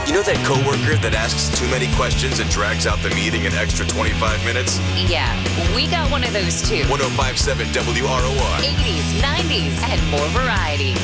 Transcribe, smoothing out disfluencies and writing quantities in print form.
You know that coworker that asks too many questions and drags out the meeting an extra 25 minutes? Yeah, we got one of those too. 105.7 WROR. 80s, 90s, and more variety.